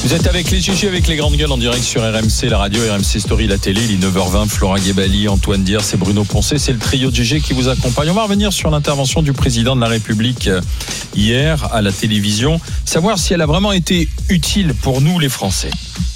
Vous êtes avec les Gigi, avec les grandes gueules en direct sur RMC, la radio, RMC Story, la télé. Il est 9h20, Florent Guébali, Antoine Diers et Bruno Poncet. C'est le trio de Gigi qui vous accompagne. On va revenir sur l'intervention du président de la République hier à la télévision. Savoir si elle a vraiment été utile pour nous les Français.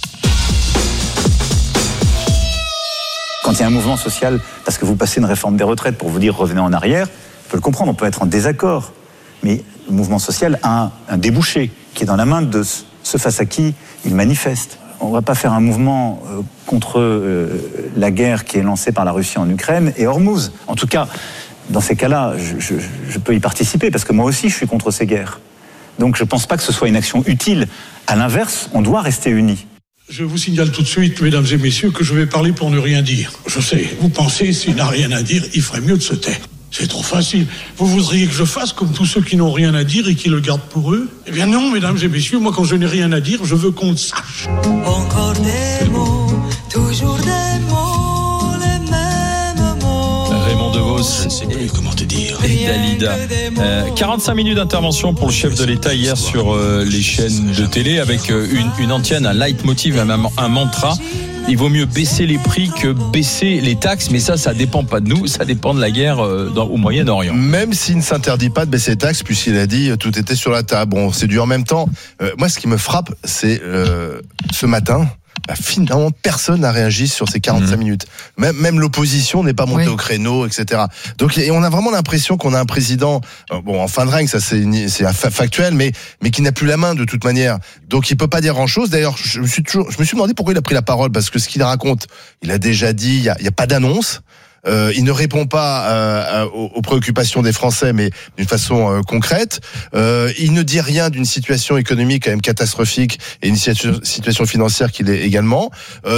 Quand il y a un mouvement social, parce que vous passez une réforme des retraites pour vous dire revenez en arrière, je peux le comprendre, on peut être en désaccord. Mais le mouvement social a un débouché qui est dans la main de ceux face à qui il manifeste. On ne va pas faire un mouvement contre la guerre qui est lancée par la Russie en Ukraine et Hormuz. En tout cas, dans ces cas-là, je peux y participer parce que moi aussi je suis contre ces guerres. Donc je ne pense pas que ce soit une action utile. À l'inverse, on doit rester unis. Je vous signale tout de suite, mesdames et messieurs, que je vais parler pour ne rien dire. Je sais, vous pensez, s'il n'a rien à dire, il ferait mieux de se taire. C'est trop facile. Vous voudriez que je fasse comme tous ceux qui n'ont rien à dire et qui le gardent pour eux ? Eh bien non, mesdames et messieurs, moi quand je n'ai rien à dire, je veux qu'on le sache. Encore des mots, toujours des mots, les mêmes mots. Raymond DeVos, Je ne sais plus comment te dire. et Dalida. 45 minutes d'intervention pour le chef de l'État hier sur les chaînes de télé avec une antienne, un leitmotiv, un mantra. Il vaut mieux baisser les prix que baisser les taxes, mais ça dépend pas de nous, ça dépend de la guerre au Moyen-Orient. Même s'il ne s'interdit pas de baisser les taxes, puisqu'il a dit tout était sur la table. Bon, c'est dur en même temps. Moi, ce qui me frappe, c'est ce matin. Finalement, personne n'a réagi sur ces 45 minutes. Même l'opposition n'est pas montée au créneau, etc. Donc, on a vraiment l'impression qu'on a un président, en fin de règne, ça c'est factuel, mais qui n'a plus la main de toute manière. Donc, il peut pas dire grand-chose. D'ailleurs, je me suis demandé pourquoi il a pris la parole, parce que ce qu'il raconte, il a déjà dit, il y a pas d'annonce. Il ne répond pas aux préoccupations des Français, mais d'une façon concrète. Il ne dit rien d'une situation économique quand même catastrophique et une situation financière qu'il est également.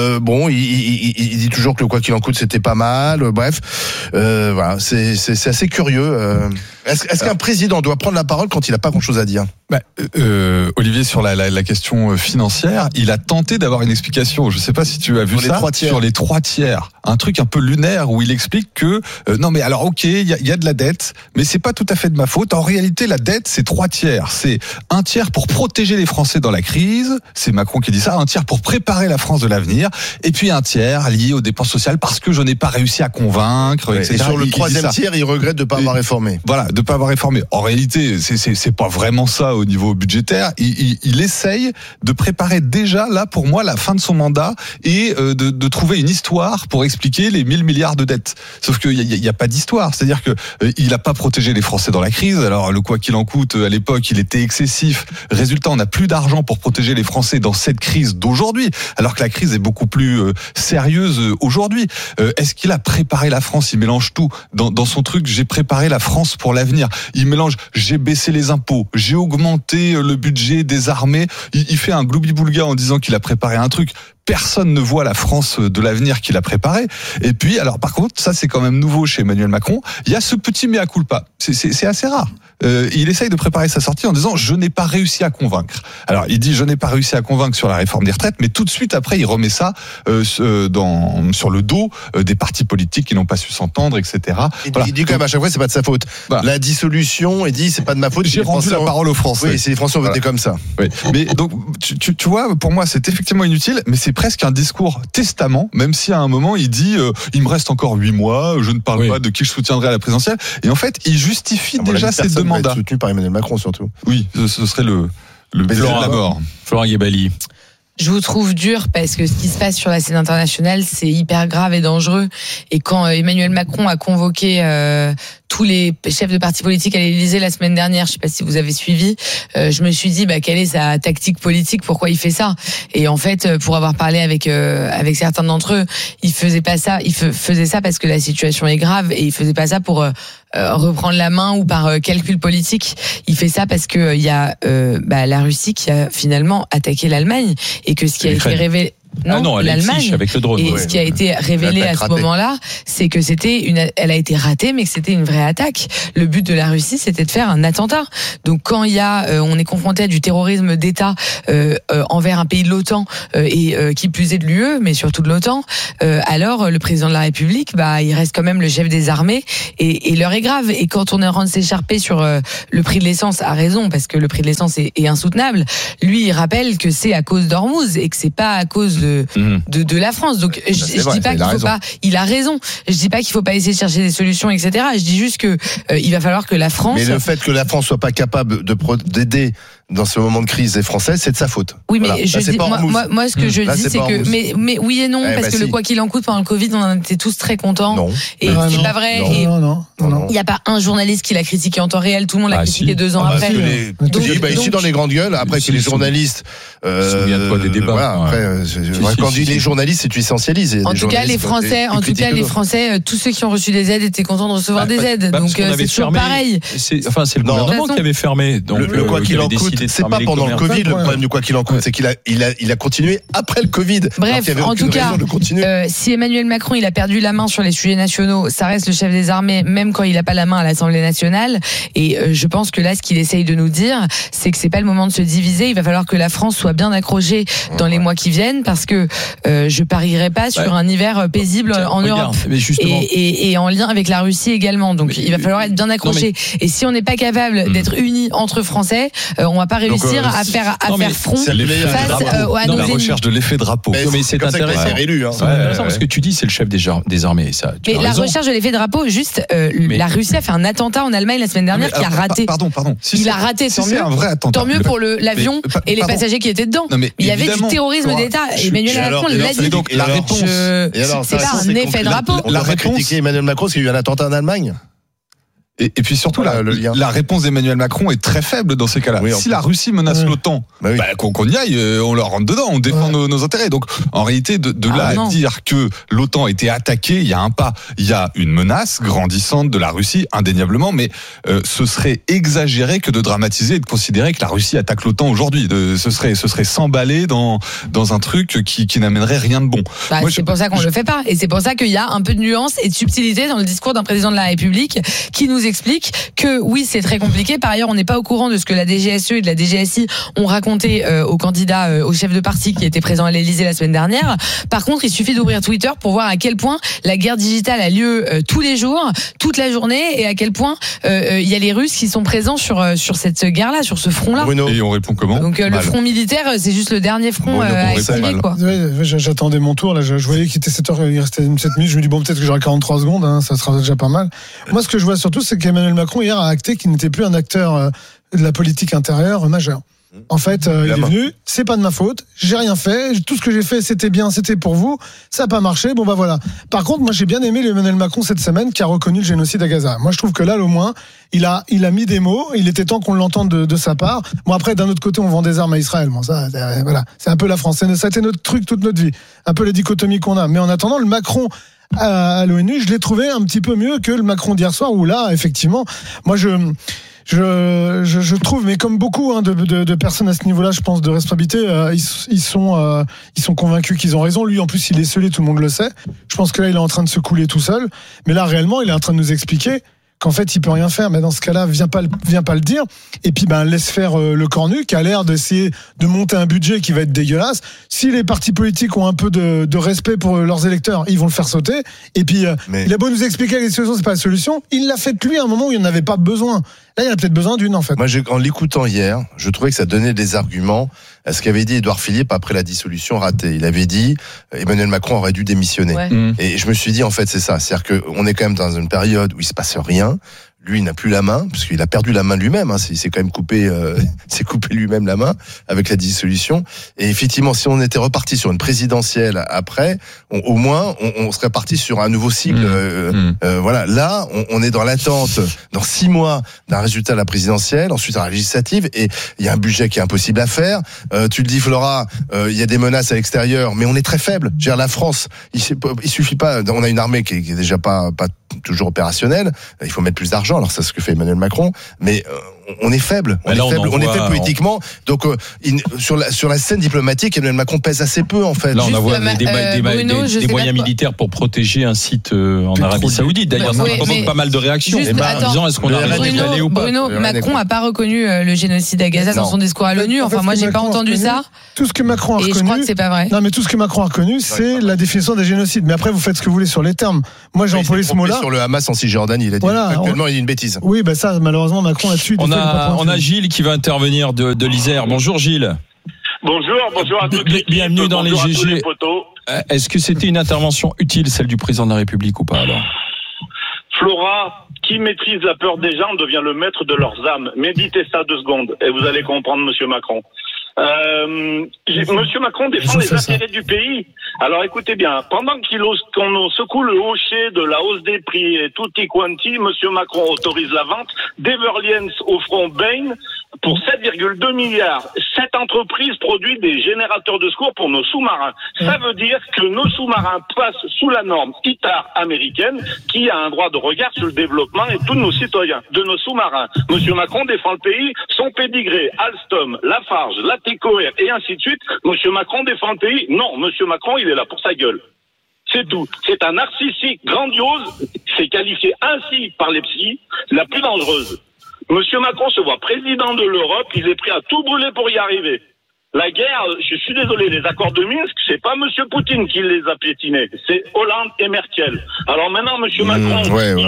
Il dit toujours que le quoi qu'il en coûte c'était pas mal. Bref, voilà, c'est assez curieux. Est-ce qu'un président doit prendre la parole quand il n'a pas grand-chose à dire ? Olivier, sur la question financière, il a tenté d'avoir une explication. Je ne sais pas si tu as vu ça sur les 3 tiers. Un truc un peu lunaire où il explique que non mais alors ok, il y a de la dette, mais c'est pas tout à fait de ma faute. En réalité, la dette c'est 3 tiers. C'est 1 tiers pour protéger les Français dans la crise. C'est Macron qui dit ça. 1 tiers pour préparer la France de l'avenir. Et puis 1 tiers lié aux dépenses sociales parce que je n'ai pas réussi à convaincre, etc. Et sur le 3e tiers, il regrette de ne pas avoir réformé. Voilà, de ne pas avoir réformé. En réalité, c'est pas vraiment ça au niveau budgétaire. Il essaye de préparer déjà, là, pour moi, la fin de son mandat et de trouver une histoire pour expliquer les 1000 milliards de dettes. Sauf qu'il y a pas d'histoire. C'est-à-dire que il a pas protégé les Français dans la crise. Alors, le quoi qu'il en coûte, à l'époque, il était excessif. Résultat, on n'a plus d'argent pour protéger les Français dans cette crise d'aujourd'hui. Alors que la crise est beaucoup plus sérieuse aujourd'hui. Est-ce qu'il a préparé la France ? Il mélange tout dans son truc. J'ai préparé la France pour l'avenir. Il mélange, j'ai baissé les impôts, j'ai augmenté le budget des armées. Il fait un gloubi-boulga en disant qu'il a préparé un truc. Personne ne voit la France de l'avenir qu'il a préparé. Et puis, alors par contre, ça c'est quand même nouveau chez Emmanuel Macron, il y a ce petit mea culpa. C'est assez rare. Il essaye de préparer sa sortie en disant « je n'ai pas réussi à convaincre ». Alors, il dit « je n'ai pas réussi à convaincre sur la réforme des retraites », mais tout de suite après, il remet ça sur le dos des partis politiques qui n'ont pas su s'entendre, etc. Voilà. Il dit quand même à chaque fois c'est pas de sa faute. Bah. La dissolution, il dit c'est pas de ma faute. J'ai rendu la parole aux Français. Oui, c'est les Français ont voté comme ça. Oui. Mais donc, tu vois, pour moi, c'est effectivement inutile, mais c'est presque un discours testament, même si à un moment, il dit il me reste encore 8 mois, je ne parle pas de qui je soutiendrai à la présidentielle. Et en fait, il justifie déjà ses deux mandats. Soutenu par Emmanuel Macron surtout. Oui, ce serait le baiser de la mort. Florent Guébali. Je vous trouve dur parce que ce qui se passe sur la scène internationale, c'est hyper grave et dangereux. Et quand Emmanuel Macron a convoqué tous les chefs de partis politiques à l'Élysée la semaine dernière, je sais pas si vous avez suivi, je me suis dit quelle est sa tactique politique, pourquoi il fait ça. Et en fait, pour avoir parlé avec certains d'entre eux, il faisait pas ça, il faisait ça parce que la situation est grave et il faisait pas ça pour reprendre la main ou par calcul politique. Il fait ça parce que il y a la Russie qui a finalement attaqué l'Allemagne et que ce qui a été révélé Non, l'Allemagne. Avec le drone. Et ce qui a été révélé à ce moment-là, c'est que elle a été ratée, mais que c'était une vraie attaque. Le but de la Russie, c'était de faire un attentat. Donc quand on est confronté à du terrorisme d'État envers un pays de l'OTAN et qui plus est de l'UE, mais surtout de l'OTAN, alors le président de la République, il reste quand même le chef des armées et l'heure est grave. Et quand on est en train de s'écharper sur le prix de l'essence, a raison, parce que le prix de l'essence est insoutenable. Lui, il rappelle que c'est à cause d'Ormuz et que c'est pas à cause de la France. Donc je dis pas qu'il faut pas. Il a raison. Je dis pas qu'il faut pas essayer de chercher des solutions, etc. Je dis juste que il va falloir que la France. Mais le fait que la France soit pas capable d'aider dans ce moment de crise des Français, c'est de sa faute. Oui, mais voilà. Moi, ce que je dis, c'est que, mais oui et non, parce que le quoi qu'il en coûte pendant le Covid, on en était tous très contents. Non. Et c'est pas vrai. Non. Il n'y a pas un journaliste qui l'a critiqué en temps réel. Tout le monde l'a critiqué 2 ans après. Ici, dans les grandes gueules, après que les journalistes. des débats. Voilà, après, quand on dit les journalistes, c'est tu essentialises. En tout cas, les Français, tous ceux qui ont reçu des aides étaient contents de recevoir des aides. Donc, c'est toujours pareil. C'est le gouvernement qui avait fermé. Le quoi qu'il en coûte. C'est pas pendant le Covid le problème du quoi qu'il en coûte, c'est qu'il a continué après le Covid. Bref, en tout cas, si Emmanuel Macron il a perdu la main sur les sujets nationaux, ça reste le chef des armées, même quand il n'a pas la main à l'Assemblée nationale. Et je pense que là, ce qu'il essaye de nous dire, c'est que c'est pas le moment de se diviser. Il va falloir que la France soit bien accrochée dans les mois qui viennent, parce que je parierais pas sur un hiver paisible en Europe. Et en lien avec la Russie également. Donc il va falloir être bien accroché. Et si on n'est pas capable d'être unis entre Français, on va pas réussir à faire front face à nos la recherche de l'effet drapeau. Mais c'est intéressant. C'est réélu. C'est intéressant parce que tu dis c'est le chef des armées. Ça, mais la recherche de l'effet drapeau, juste la Russie a fait un attentat en Allemagne la semaine dernière qui a raté. Pardon. Il a raté. Tant mieux pour l'avion et les passagers qui étaient dedans. Il y avait du terrorisme d'État. Emmanuel Macron l'a dit. Donc la réponse, c'est pas un effet drapeau. On devrait critiquer Emmanuel Macron parce qu'il y a eu un attentat en Allemagne. Et puis surtout, la réponse d'Emmanuel Macron est très faible dans ces cas-là. Oui, si la Russie menace l'OTAN, qu'on y aille, on leur rentre dedans, on défend nos intérêts. Donc, en réalité, de là à dire que l'OTAN a été attaquée, il y a un pas. Il y a une menace grandissante de la Russie, indéniablement, mais ce serait exagéré que de dramatiser et de considérer que la Russie attaque l'OTAN aujourd'hui. Ce serait s'emballer dans un truc qui n'amènerait rien de bon. C'est pour ça qu'on le fait pas. Et c'est pour ça qu'il y a un peu de nuance et de subtilité dans le discours d'un président de la République qui nous explique que oui, c'est très compliqué. Par ailleurs, on n'est pas au courant de ce que la DGSE et de la DGSI ont raconté aux candidats, aux chefs de parti qui étaient présents à l'Élysée la semaine dernière. Par contre, il suffit d'ouvrir Twitter pour voir à quel point la guerre digitale a lieu tous les jours, toute la journée, et à quel point il y a les Russes qui sont présents sur cette guerre-là, sur ce front-là. Bruno. Et on répond comment ? Donc le front militaire, c'est juste le dernier front à activer, quoi. J'attendais mon tour, là, je voyais qu'il était 7h, il restait 7 minutes, je me dis peut-être que j'aurai 43 secondes, ça sera déjà pas mal. Moi, ce que je vois surtout, c'est qu'Emmanuel Macron hier a acté qu'il n'était plus un acteur de la politique intérieure majeur. En fait, il est venu, c'est pas de ma faute, j'ai rien fait, tout ce que j'ai fait c'était bien, c'était pour vous, ça a pas marché, voilà. Par contre, moi j'ai bien aimé Emmanuel Macron cette semaine qui a reconnu le génocide à Gaza. Moi je trouve que là au moins, il a mis des mots, il était temps qu'on l'entende de sa part. Bon après d'un autre côté on vend des armes à Israël, ça voilà, c'est un peu la France, ça a été notre truc toute notre vie, un peu la dichotomie qu'on a. Mais en attendant, le Macron à l'ONU, je l'ai trouvé un petit peu mieux que le Macron d'hier soir où là effectivement, moi je trouve, mais comme beaucoup de personnes à ce niveau-là, je pense, de responsabilité, ils sont convaincus qu'ils ont raison. Lui, en plus, il est scellé, tout le monde le sait. Je pense que là, il est en train de se couler tout seul. Mais là, réellement, il est en train de nous expliquer qu'en fait, il peut rien faire. Mais dans ce cas-là, viens pas le dire. Et puis, laisse faire le cornu, qui a l'air d'essayer de monter un budget qui va être dégueulasse. Si les partis politiques ont un peu de respect pour leurs électeurs, ils vont le faire sauter. Et puis, il a beau nous expliquer que les solutions, c'est pas la solution. Il l'a fait lui à un moment où il n'en avait pas besoin. Là, il y en a peut-être besoin d'une, en fait. Moi, en l'écoutant hier, je trouvais que ça donnait des arguments à ce qu'avait dit Édouard Philippe après la dissolution ratée. Il avait dit Emmanuel Macron aurait dû démissionner. Ouais. Et je me suis dit, en fait, c'est ça. C'est-à-dire qu'on est quand même dans une période où il se passe rien. Lui, il n'a plus la main, parce qu'il a perdu la main lui-même. Il s'est quand même coupé lui-même la main avec la dissolution. Et effectivement, si on était reparti sur une présidentielle après, au moins, on serait parti sur un nouveau cycle. Voilà. Là, on est dans l'attente, dans 6 mois, d'un résultat à la présidentielle, ensuite à la législative, et il y a un budget qui est impossible à faire. Tu le dis, Flora, il y a des menaces à l'extérieur, mais on est très faible. Je veux dire, la France, il suffit pas. On a une armée qui est déjà pas toujours opérationnelle. Il faut mettre plus d'argent. Alors c'est ce que fait Emmanuel Macron, mais on est faible. On là, est faible. on On est voit- faible politiquement. Donc sur la scène diplomatique, Emmanuel Macron pèse assez peu en fait. Là, on Juste, envoie Bruno, je des sais moyens pas quoi. militaires pour protéger un site en Pétrolier. Arabie Saoudite. D'ailleurs, ça Oui, provoque mais pas mal de réactions. juste, En attends, disant, est-ce qu'on le a raison d'y RN aller ou pas Bruno, Le Macron n'a pas reconnu le génocide à Gaza dans Non. son discours à l'ONU. En fait, Enfin, moi, ce que j'ai pas Macron a entendu reconnu, ça. Tout ce que Macron a Et je crois reconnu. que c'est pas vrai. Non, mais tout ce que Macron a reconnu, c'est la définition des génocides. Mais après, vous faites ce que vous voulez sur les termes. Moi, j'ai Il s'est employé ce trompé mot-là. sur le Hamas en Cisjordanie. Il a dit Voilà, actuellement il dit une bêtise. Oui, bah ça, malheureusement, Macron là-dessus. des On fois, il est pas a tranquille. Gilles qui va intervenir de l'Isère. Bonjour Gilles. Bonjour à toute l'équipe. Bienvenue dans les Bonjour à tous GG. les potos. Est-ce que c'était une intervention utile, celle du président de la République ou pas alors? Flora, qui maîtrise la peur des gens devient le maître de leurs âmes. Méditez ça 2 secondes et vous allez comprendre, Monsieur Macron. Monsieur Macron défend les intérêts du pays. Alors écoutez bien, pendant qu'on secoue le hocher de la hausse des prix et tutti quanti, Monsieur Macron autorise la vente d'Everliens au front Bain pour 7,2 milliards. Cette entreprise produit des générateurs de secours pour nos sous-marins. Ça veut dire que nos sous-marins passent sous la norme ITAR américaine qui a un droit de regard sur le développement et tous nos citoyens, de nos sous-marins. Monsieur Macron défend le pays, son pédigré, Alstom, Lafarge, Latécoère et ainsi de suite. Monsieur Macron défend le pays. Non, Monsieur Macron, il est là pour sa gueule. C'est tout. C'est un narcissique grandiose. C'est qualifié ainsi par les psys, la plus dangereuse. Monsieur Macron se voit président de l'Europe, il est prêt à tout brûler pour y arriver. La guerre, je suis désolé, les accords de Minsk, c'est pas Monsieur Poutine qui les a piétinés, c'est Hollande et Merkel. Alors maintenant, Monsieur Macron,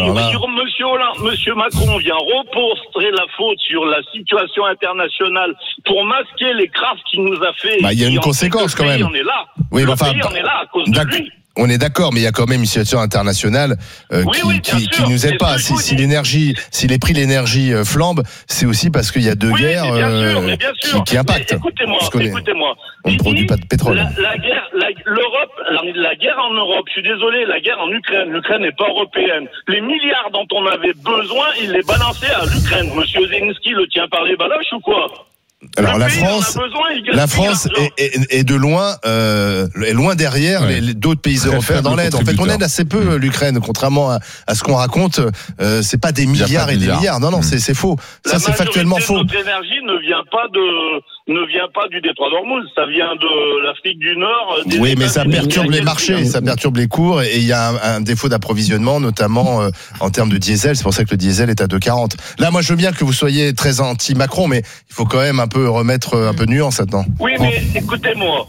Monsieur Macron vient reporter la faute sur la situation internationale pour masquer les crasses qu'il nous a fait. Il y a une conséquence quand même. On est là. Oui, le mais enfin, pays, on est là à cause de lui. On est d'accord, mais il y a quand même une situation internationale qui nous aide pas. Si les prix de l'énergie flambent, c'est aussi parce qu'il y a 2 guerres qui impactent. Écoutez-moi. On ne produit pas de pétrole. La guerre en Europe, je suis désolé, la guerre en Ukraine. L'Ukraine n'est pas européenne. Les milliards dont on avait besoin, il les balançait à l'Ukraine. Monsieur Zelensky le tient par les baloches ou quoi? Alors la France est de loin, est loin derrière d'autres pays européens dans l'aide. En fait, on aide assez peu l'Ukraine, contrairement à ce qu'on raconte. C'est pas des milliards et des milliards. Non, c'est faux. Ça, c'est factuellement faux. Notre énergie ne vient pas du détroit d'Ormuz. Ça vient de l'Afrique du Nord. Oui, mais ça perturbe les marchés, ça perturbe les cours, et il y a un défaut d'approvisionnement, notamment en termes de diesel. C'est pour ça que le diesel est à 2,40. Là, moi, je veux bien que vous soyez très anti-Macron, mais il faut quand même un peu remettre un peu de nuance là-dedans. Oui, mais écoutez-moi,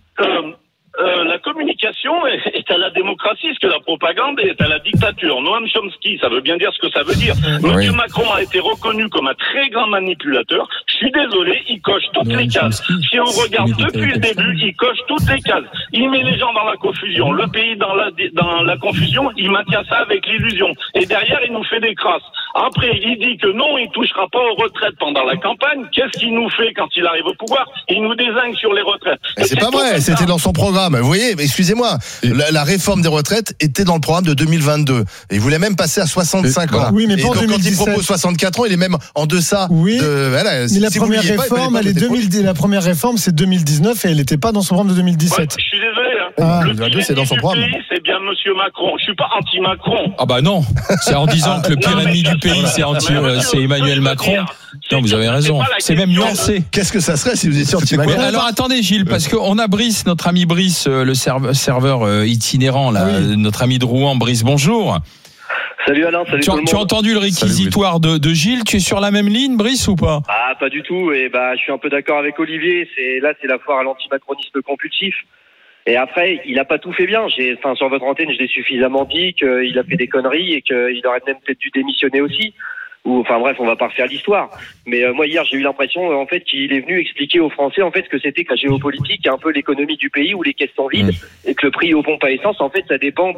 la communication est à la démocratie, ce que la propagande est à la dictature. Noam Chomsky, ça veut bien dire ce que ça veut dire. Monsieur Macron a été reconnu comme un très grand manipulateur. Je suis désolé, il coche toutes les cases. Si on regarde depuis le début, il coche toutes les cases. Il met les gens dans la confusion, le pays dans la confusion, il maintient ça avec l'illusion. Et derrière, il nous fait des crasses. Après, il dit que non, il touchera pas aux retraites pendant la campagne. Qu'est-ce qu'il nous fait quand il arrive au pouvoir? Il nous désigne sur les retraites. C'est pas vrai, c'était dans son programme. Vous voyez, excusez-moi, la réforme des retraites était dans le programme de 2022. Il voulait même passer à 65 ans. Oui, mais et pas en donc, 2017. quand il propose 64 ans, il est même en deçà. Oui, mais la première réforme, la première réforme, c'est 2019 et elle n'était pas dans son programme de 2017. Ouais, je suis désolé. Le 2022, c'est dans son programme. C'est bien Monsieur Macron. Je suis pas anti-Macron. Ah bah non, c'est en disant que le pire ennemi du pays, c'est Emmanuel Macron. Non, vous avez raison. C'est même nuancé. Qu'est-ce que ça serait si vous étiez anti-Macron? Alors attendez Gilles, parce qu'on a Brice, notre ami Brice, le serveur itinérant, là, notre ami de Rouen. Brice, bonjour. Salut Alain, salut tout le monde. Tu as entendu le réquisitoire de Gilles? Tu es sur la même ligne, Brice, ou pas? Ah, pas du tout. Et je suis un peu d'accord avec Olivier. C'est la foire à l'antimacronisme compulsif. Et après, il a pas tout fait bien. Sur votre antenne, je l'ai suffisamment dit qu'il a fait des conneries et qu'il aurait même peut-être dû démissionner aussi. Bref, on va pas refaire l'histoire. Mais moi hier, j'ai eu l'impression en fait qu'il est venu expliquer aux Français en fait ce que c'était que la géopolitique, un peu l'économie du pays où les caisses sont vides et que le prix aux pompes à essence, en fait, ça dépend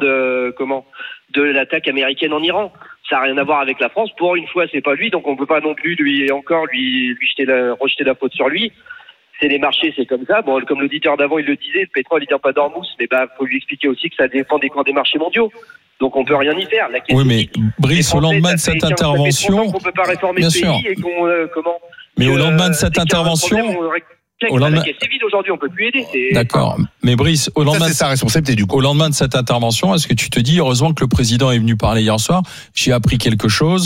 de l'attaque américaine en Iran. Ça n'a rien à voir avec la France. Pour une fois, c'est pas lui, donc on peut pas non plus lui rejeter la faute sur lui. C'est les marchés, c'est comme ça. Bon, comme l'auditeur d'avant, il le disait, le pétrole, il vient pas d'Ormuz, mais faut lui expliquer aussi que ça dépend des marchés mondiaux. Donc on peut rien y faire. Oui, mais Brice, au lendemain de cette intervention, on peut pas réformer le pays et mais au lendemain de cette intervention, la caisse est vide aujourd'hui, on peut plus aider. D'accord. Mais Brice, au lendemain, c'est sa responsabilité du coup. Au lendemain de cette intervention, est-ce que tu te dis, heureusement que le président est venu parler hier soir, j'ai appris quelque chose.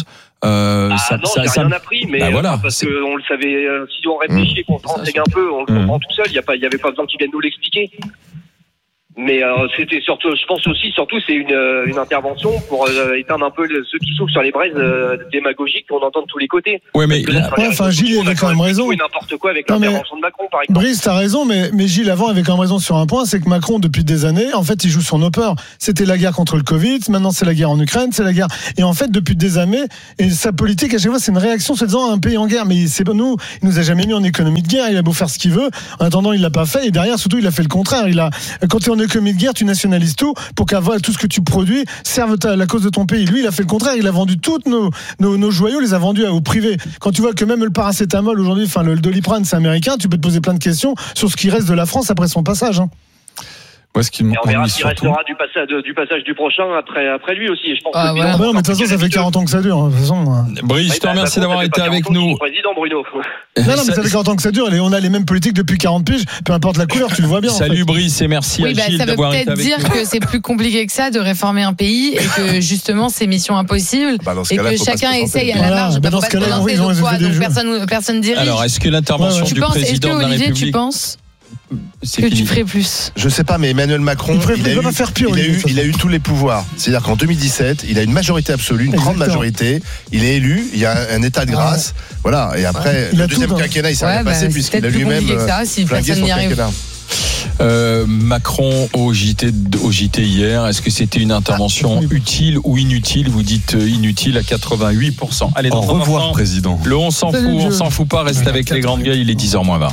j'ai rien appris, mais voilà, parce qu'on le savait. Si on réfléchit et qu'on se renseigne un peu, on le comprend tout seul. Il y avait pas besoin qu'ils viennent nous l'expliquer. Mais c'était surtout, je pense aussi, c'est une intervention pour éteindre un peu ceux qui souffrent sur les braises démagogiques qu'on entend de tous les côtés. Ouais, mais Gilles avait quand même raison. N'importe quoi avec l'intervention de Macron, par exemple. Brice, t'as raison, mais Gilles avant avait quand même raison sur un point, c'est que Macron, depuis des années, en fait, il joue sur nos peurs. C'était la guerre contre le Covid, maintenant c'est la guerre en Ukraine, c'est la guerre. Et en fait, depuis des années, et sa politique, à chaque fois, c'est une réaction, se disant à un pays en guerre. Mais c'est nous, il nous a jamais mis en économie de guerre. Il a beau faire ce qu'il veut. En attendant, il l'a pas fait. Et derrière, surtout, il a fait le contraire. Quand tu es en économie de guerre, tu nationalises tout pour qu'avoir tout ce que tu produis serve la cause de ton pays. Lui, il a fait le contraire. Il a vendu toutes nos joyaux, les a vendus au privé. Quand tu vois que même le paracétamol aujourd'hui, enfin le Doliprane, c'est américain, tu peux te poser plein de questions sur ce qui reste de la France après son passage. Moi, ce qui on verra ce qui restera du passage du prochain après lui aussi. Et je pense que mais de toute façon, ça fait 40 ans que ça dure. De toute façon, Brice, je te remercie d'avoir été avec nous. Président Bruno. Non, mais ça fait 40 ans que ça dure. Et on a les mêmes politiques depuis 40 piges, peu importe la couleur, tu le vois bien. Salut Brice et merci à Gilles d'avoir été avec nous. Ça veut peut-être dire que c'est plus compliqué que ça de réformer un pays et que justement c'est mission impossible et que chacun essaye à la marge. Dans ce cas-là, ils ont personne dirige. Alors, est-ce que l'intervention du président de la République... Tu penses que tu ferais plus? Je sais pas, mais Emmanuel Macron, il a eu tous les pouvoirs. C'est-à-dire qu'en 2017, il a une majorité absolue, une grande majorité. Il est élu, il y a un état de grâce. Voilà. Et après, le deuxième quinquennat, il s'est rien passé puisqu'il a lui-même flingué son quinquennat. Macron au JT hier, est-ce que c'était une intervention utile ou inutile? Vous dites inutile à 88%. Allez, au revoir, président. Le on s'en fout pas, reste avec les grandes gueules, il est 10h-20.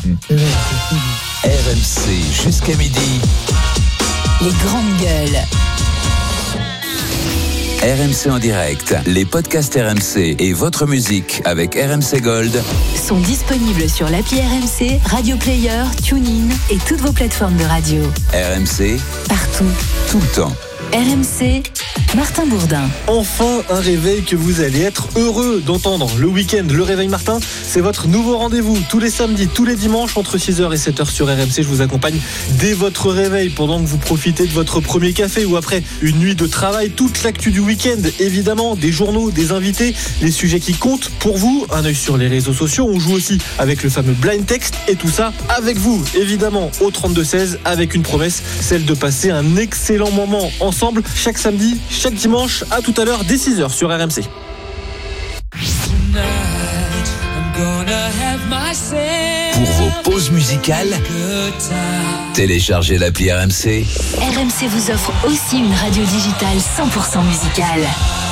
RMC jusqu'à midi. Les grandes gueules. RMC en direct, les podcasts RMC et votre musique avec RMC Gold sont disponibles sur l'appli RMC, Radio Player, TuneIn et toutes vos plateformes de radio. RMC, partout, tout le temps. RMC, Martin Bourdin. Enfin, un réveil que vous allez être heureux d'entendre. Le week-end, le réveil Martin, c'est votre nouveau rendez-vous. Tous les samedis, tous les dimanches, entre 6h et 7h sur RMC. Je vous accompagne dès votre réveil, pendant que vous profitez de votre premier café ou après une nuit de travail. Toute l'actu du week-end, évidemment, des journaux, des invités, les sujets qui comptent pour vous. Un œil sur les réseaux sociaux. On joue aussi avec le fameux blind text et tout ça avec vous, évidemment, au 32-16, avec une promesse, celle de passer un excellent moment ensemble chaque samedi, chaque dimanche. À tout à l'heure dès 6h sur RMC. Pour vos pauses musicales, téléchargez l'appli RMC. RMC vous offre aussi une radio digitale 100% musicale.